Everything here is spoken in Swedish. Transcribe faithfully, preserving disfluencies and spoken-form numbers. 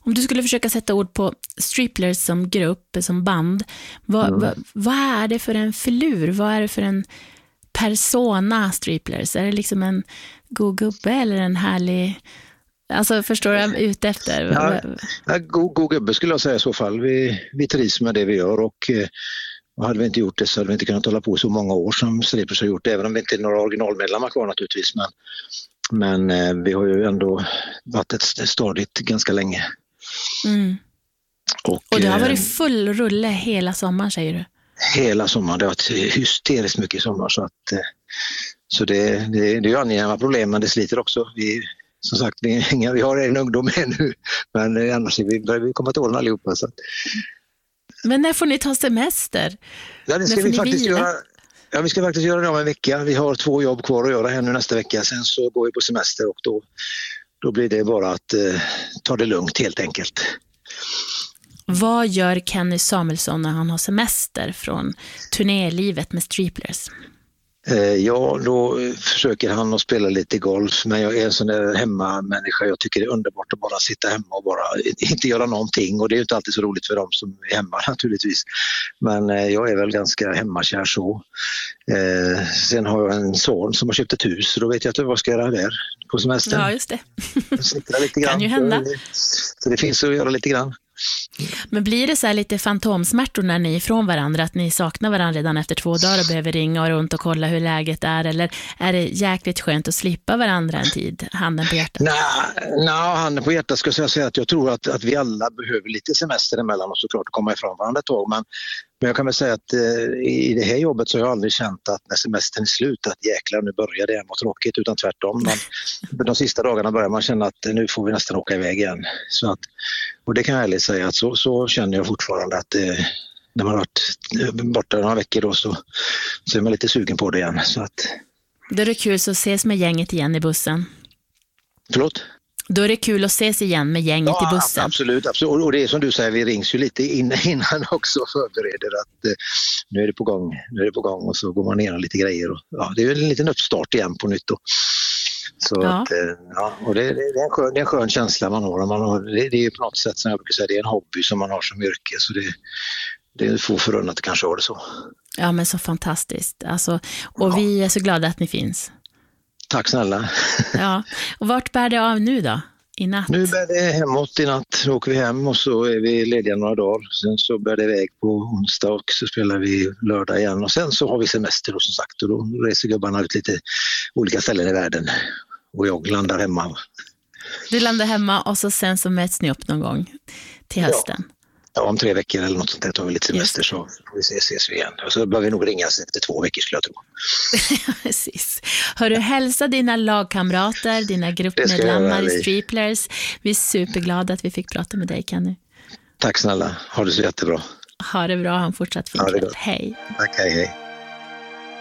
Om du skulle försöka sätta ord på Striplers som grupp, som band, vad, Mm. vad, vad är det för en filur? Vad är det för en persona Striplers? Är det liksom en god gubbe eller en härlig... Alltså förstår du vad jag är ute efter? Ja, ja, god, god gubbe skulle jag säga i så fall. Vi, vi trivs med det vi gör och, eh, och hade vi inte gjort det så hade vi inte kunnat hålla på så många år som Striplers har gjort, även om vi inte är några originalmedlemmar kvar naturligtvis. Men, men eh, vi har ju ändå varit ett stadigt ganska länge. Mm. Och, Och det har eh, varit full rulle hela sommaren, säger du? Hela sommaren, det har varit hysteriskt mycket i sommar. Så, att, eh, så det, det, det är ju angenäma problem, men det sliter också. Vi, som sagt, vi, vi har en ungdom ännu, men eh, annars är vi, börjar vi komma till åren allihopa. Så att, Men när får ni ta semester? ja, det när ska får vi ni faktiskt vila? göra. Ja, vi ska faktiskt göra det om en vecka. Vi har två jobb kvar att göra här nu nästa vecka. Sen så går vi på semester och då, då blir det bara att eh, ta det lugnt helt enkelt. Vad gör Kenny Samuelsson när han har semester från turnélivet med Striplers? Eh, ja, då försöker han att spela lite golf, men jag är en sån där hemmamänniska. Jag tycker det är underbart att bara sitta hemma och bara inte göra någonting, och det är ju inte alltid så roligt för dem som är hemma naturligtvis. Men eh, jag är väl ganska hemmakär så. Eh, sen har jag en son som har köpt ett hus, så då vet jag inte vad jag ska göra där på semestern. Ja, just det. Sitta lite grann. Kan ju hända. Så det finns att göra lite grann. Men blir det så här lite fantomsmärtor när ni är ifrån varandra, att ni saknar varandra redan efter två dagar och behöver ringa och runt och kolla hur läget är, eller är det jäkligt skönt att slippa varandra en tid, handen på hjärtat? Nej, nej, handen på hjärtat ska jag säga att jag tror att, att vi alla behöver lite semester emellan och såklart att komma ifrån varandra ett tag, men, men jag kan väl säga att eh, i det här jobbet så har jag aldrig känt att när semestern är slut att jäklar nu börjar det, vad tråkigt, utan tvärtom. Men de sista dagarna börjar man känna att nu får vi nästan åka iväg igen. Så att, och det kan jag ärligt säga att så, så känner jag fortfarande att eh, när man har varit borta några veckor då så, så är man lite sugen på det igen. Så att... Då är det kul att ses med gänget igen i bussen. Förlåt? Då är det kul att ses igen med gänget ja, i bussen. Absolut, absolut. Och det är som du säger, vi rings ju lite innan, innan också och förbereder att eh, nu är det på gång, nu är det på gång och så går man ner lite grejer. Och, ja, det är en liten uppstart igen på nytt då. Så ja. Att, eh, ja, och det, det, är en skön, det är en skön känsla man har. Man har det, det är ju på något sätt som jag brukar säga, det är en hobby som man har som yrke, så det, det är få förunnat att kanske ha det så. Ja, men så fantastiskt. Alltså, och ja. Vi är så glada att ni finns. Tack snälla. Ja, och vart bär det av nu då? I natt? Nu bär det hemåt i natt. Nu åker vi hem och så är vi lediga några dagar. Sen så bär det iväg på onsdag och så spelar vi lördag igen. Och sen så har vi semester och som sagt, och då reser gubbarna ut lite olika ställen i världen. Och jag landar hemma. Du landar hemma och så sen så möts ni upp någon gång till hösten. Ja. Ja, om tre veckor eller något sånt där tar vi lite semester så får vi se, ses vi igen. Och så bör vi nog ringas efter två veckor skulle jag tro. Precis. Hör du, hälsa dina lagkamrater, dina gruppmedlemmar i Striplers. Vi är superglada att vi fick prata med dig, Kenny. Tack snälla, ha det så jättebra. Ha det bra, ha en fortsatt fin kväll. Hej. Tack, hej hej.